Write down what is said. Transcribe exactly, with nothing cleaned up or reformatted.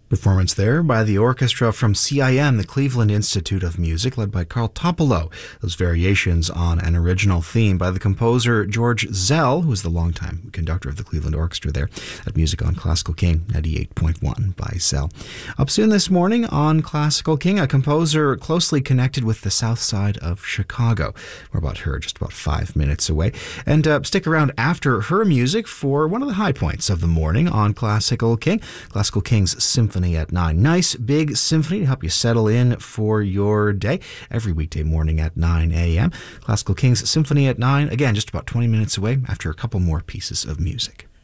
Performance there by the orchestra from C I M, the Cleveland Institute of Music, led by Carl Topolo. Those variations on an original theme by the composer George Zell, who was the longtime conductor of the Cleveland Orchestra there. That music on Classical King ninety-eight point one by Zell. Up soon this morning on Classical King, a composer closely connected with the south side of Chicago. More about her just about five minutes away. And uh, stick around after her music for one of the high points of the morning on Classical King. Classical King's Symphony at nine. Nice big symphony to help you settle in for your day every weekday morning at nine a.m. Classical King's Symphony at nine, again, just about twenty minutes away after a couple more pieces of music.